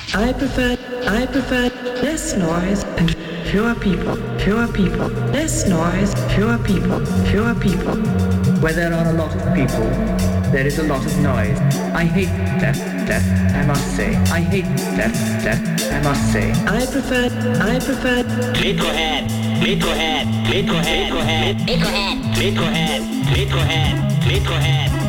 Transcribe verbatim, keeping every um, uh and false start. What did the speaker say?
I prefer, I prefer less noise and fewer people, fewer people, less noise, fewer people, fewer people. Where there are a lot of people, there is a lot of noise. I hate that, that, I must say. I hate that, that, I must say. I prefer, I prefer Metalhead, Metalhead, Metalhead, Metalhead, Metalhead, Metalhead, Metalhead, Metalhead.